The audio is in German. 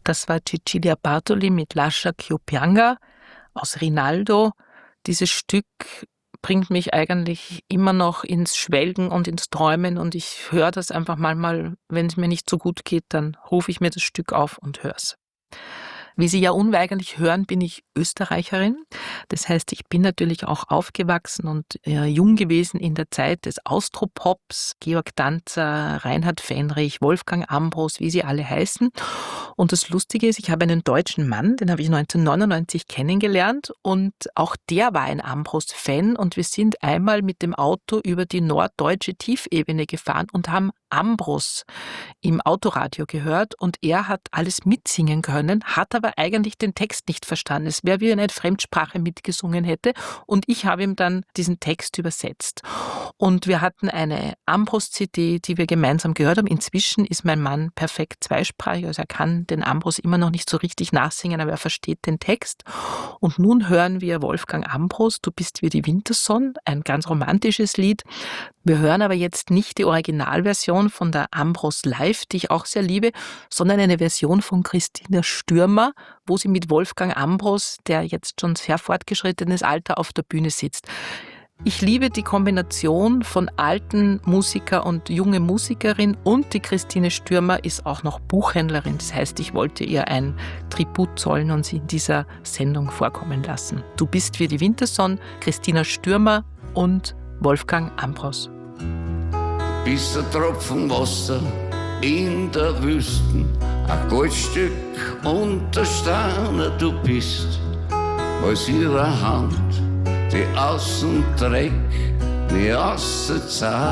Das war Cecilia Bartoli mit Lascia ch'io pianga aus Rinaldo. Dieses Stück bringt mich eigentlich immer noch ins Schwelgen und ins Träumen und ich höre das einfach manchmal, wenn es mir nicht so gut geht, dann rufe ich mir das Stück auf und höre es. Wie Sie ja unweigerlich hören, bin ich Österreicherin. Das heißt, ich bin natürlich auch aufgewachsen und jung gewesen in der Zeit des Austropops, Georg Danzer, Reinhard Fendrich, Wolfgang Ambros, wie sie alle heißen. Und das Lustige ist, ich habe einen deutschen Mann, den habe ich 1999 kennengelernt und auch der war ein Ambros-Fan und wir sind einmal mit dem Auto über die norddeutsche Tiefebene gefahren und haben Ambros im Autoradio gehört und er hat alles mitsingen können, hat aber eigentlich den Text nicht verstanden. Es wäre wie eine Fremdsprache mitgesungen hätte und ich habe ihm dann diesen Text übersetzt. Und wir hatten eine Ambros-CD, die wir gemeinsam gehört haben. Inzwischen ist mein Mann perfekt zweisprachig, also er kann den Ambros immer noch nicht so richtig nachsingen, aber er versteht den Text. Und nun hören wir Wolfgang Ambros, Du bist wie die Wintersonne, ein ganz romantisches Lied. Wir hören aber jetzt nicht die Originalversion von der Ambros Live, die ich auch sehr liebe, sondern eine Version von Christina Stürmer, wo sie mit Wolfgang Ambros, der jetzt schon sehr fortgeschrittenes Alter auf der Bühne sitzt. Ich liebe die Kombination von alten Musiker und junge Musikerin und die Christine Stürmer ist auch noch Buchhändlerin. Das heißt, ich wollte ihr ein Tribut zollen und sie in dieser Sendung vorkommen lassen. Du bist wie die Wintersonne, Christina Stürmer und Wolfgang Ambros. Du bist ein Tropfen Wasser in der Wüste, ein Goldstück unter Steine. Du bist aus ihrer Hand, die außen Dreck, nie außen Zeit.